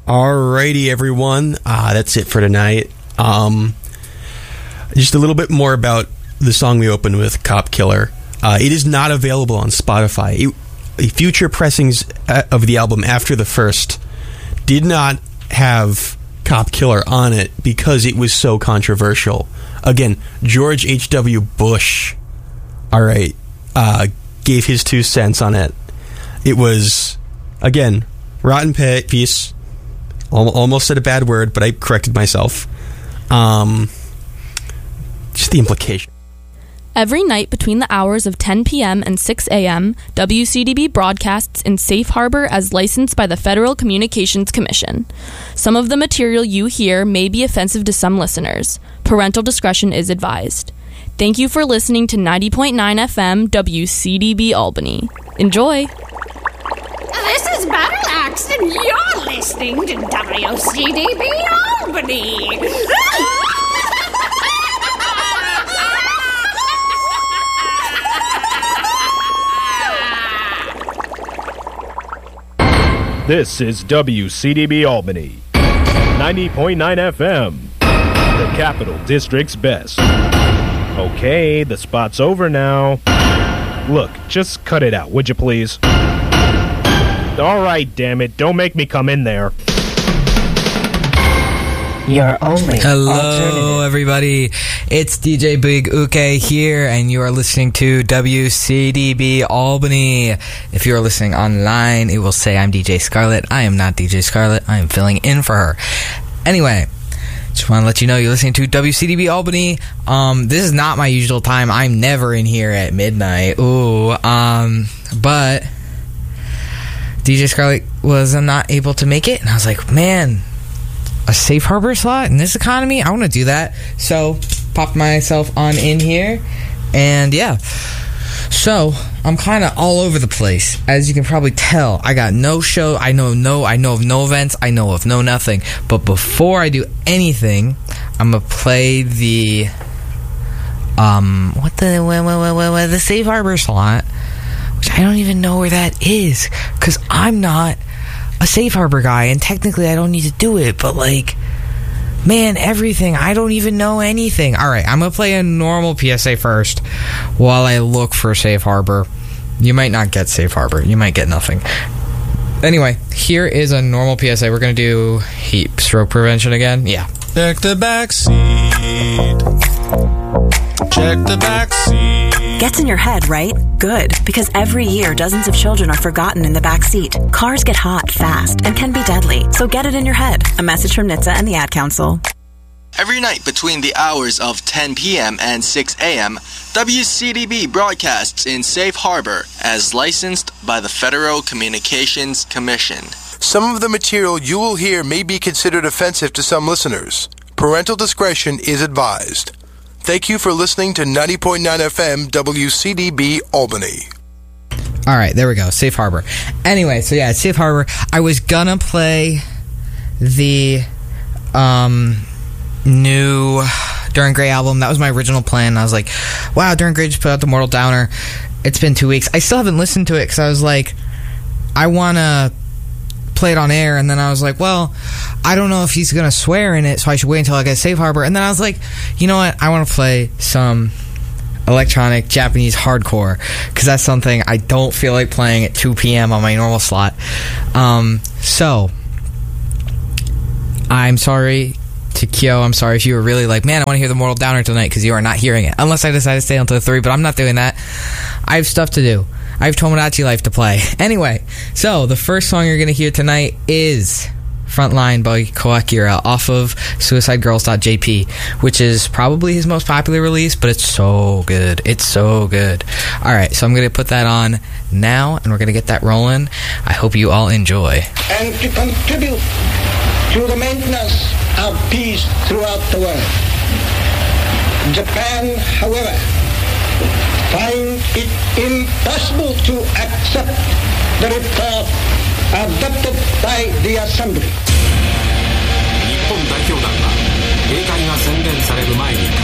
Alrighty, everyone. That's it for tonight. Just a little bit more about the song we opened with, Cop Killer. It is not available on Spotify. Future pressings of the album after the first did not have Cop Killer on it because it was so controversial. Again, George H.W. Bush, gave his 2 cents on it. It was, again, rotten piece. Almost said a bad word, but I corrected myself. Just the implication. Every night between the hours of 10 p.m. and 6 a.m., WCDB broadcasts in Safe Harbor as licensed by the Federal Communications Commission. Some of the material you hear may be offensive to some listeners. Parental discretion is advised. Thank you for listening to 90.9 FM WCDB Albany. Enjoy! This is Battle Axe, and you're listening to WCDB Albany. This is WCDB Albany, 90.9 FM, the Capital District's best. Okay, the spot's over now. Look, just cut it out, would you please? Alright, damn it, don't make me come in there. Your only Hello, everybody. It's DJ Big Uke here, and you are listening to WCDB Albany. If you are listening online, it will say I'm DJ Scarlett. I am not DJ Scarlett. I am filling in for her. Anyway, just want to let you know you're listening to WCDB Albany. This is not my usual time. I'm never in here at midnight. But DJ Scarlett was not able to make it, and I was like, man, a Safe Harbor slot in this economy? I want to do that. So, popped myself on in here, and yeah. So, I'm kind of all over the place. As you can probably tell, I got no show. I know of no events. I know of no nothing. But before I do anything, I'm going to play the the Safe Harbor slot, which I don't even know where that is, because I'm not a Safe Harbor guy, and technically I don't need to do it, but like, man, everything, I don't even know anything. Alright, I'm gonna play a normal PSA first while I look for Safe Harbor. You might not get Safe Harbor, you might get nothing. Anyway, here is a normal PSA. We're gonna do heat stroke prevention again. Yeah. Check the back seat. Check the back seat. Gets in your head, right? Good, because every year dozens of children are forgotten in the back seat. Cars get hot fast and can be deadly, so get it in your head. A message from NHTSA and the Ad Council. Every night between the hours of 10 p.m. and 6 a.m., WCDB broadcasts in Safe Harbor as licensed by the Federal Communications Commission. Some of the material you will hear may be considered offensive to some listeners. Parental discretion is advised. Thank you for listening to 90.9 FM WCDB Albany. All right, there we go. Safe Harbor. Anyway, so yeah, it's Safe Harbor. I was gonna play the new Duran Gray album. That was my original plan. I was like, wow, Duran Gray just put out the Mortal Downer. It's been 2 weeks. I still haven't listened to it because I was like, I want to play it on air, and then I was like, well, I don't know if he's gonna swear in it, so I should wait until I get Safe Harbor. And then I was like, you know what, I want to play some electronic Japanese hardcore, because that's something I don't feel like playing at 2 p.m. on my normal slot. So I'm sorry to Kyo. I'm sorry if you were really like, man, I want to hear the Mortal Downer tonight, because you are not hearing it, unless I decide to stay until 3, but I'm not doing that. I have stuff to do. I have Tomodachi Life to play. Anyway, so the first song you're going to hear tonight is Frontline by Koakira off of SuicideGirls.jp, which is probably his most popular release, but it's so good. It's so good. Alright, so I'm going to put that on now, and we're going to get that rolling. I hope you all enjoy. And to contribute to the maintenance of peace throughout the world. Japan, however, find it impossible to accept the report adopted by the Assembly. 日本代表団は閉会が宣言される前に